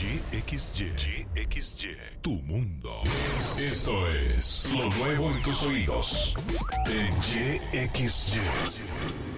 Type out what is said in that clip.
YXY, tu mundo. Esto es lo nuevo en tus oídos. En YXY.